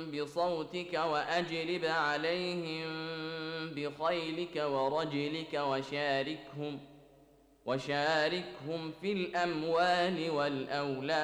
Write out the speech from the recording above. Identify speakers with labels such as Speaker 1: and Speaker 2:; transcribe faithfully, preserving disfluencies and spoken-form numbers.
Speaker 1: بصوتك وأجلب عليهم بخيلك ورجلك وشاركهم وشاركهم في الأموال والأولاد